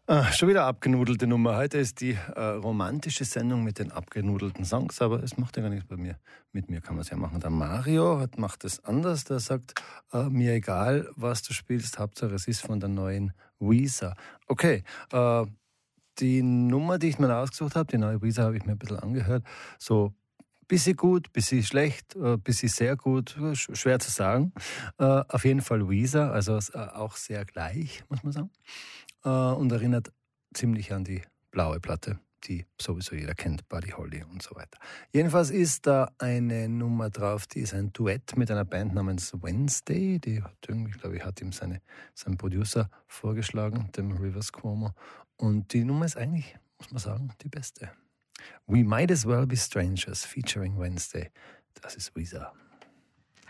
Schon wieder abgenudelte Nummer. Heute ist die romantische Sendung mit den abgenudelten Songs, aber es macht ja gar nichts bei mir. Mit mir kann man es ja machen. Der Mario macht es anders. Der sagt, mir egal, was du spielst, Hauptsache es ist von der neuen Weezer. Okay, die Nummer, die ich mir ausgesucht habe, die neue Weezer, habe ich mir ein bisschen angehört. So bisschen gut, bisschen schlecht, bisschen sehr gut, schwer zu sagen. Auf jeden Fall Weezer, also auch sehr gleich, muss man sagen. Und erinnert ziemlich an die blaue Platte, die sowieso jeder kennt, Buddy Holly und so weiter. Jedenfalls ist da eine Nummer drauf, die ist ein Duett mit einer Band namens Wednesday. Die hat irgendwie, glaube ich, hat ihm sein Producer vorgeschlagen, dem Rivers Cuomo. Und die Nummer ist eigentlich, muss man sagen, die beste. We Might As Well Be Strangers featuring Wednesday. Das ist Weezer.